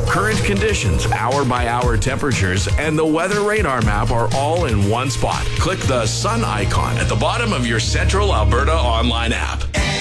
Current conditions, hour-by-hour temperatures, and the weather radar map are all in one spot. Click the sun icon at the bottom of your Central Alberta online app.